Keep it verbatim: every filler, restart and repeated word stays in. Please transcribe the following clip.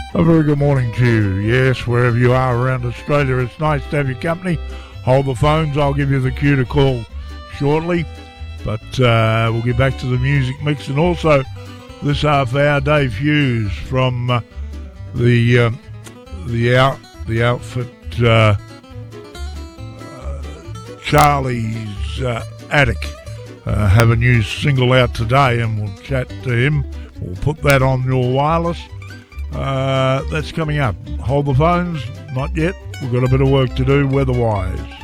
A very good morning to you. Yes, wherever you are around Australia, it's nice to have your company. Hold the phones. I'll give you the cue to call shortly. But uh, we'll get back to the music mix. And also, this half hour, Dave Hughes from uh, the uh, the out the outfit uh, uh, Charlie's uh, Attic uh, have a new single out today, and we'll chat to him. We'll put that on your wireless. Uh, that's coming up. Hold the phones. Not yet. We've got a bit of work to do weather-wise.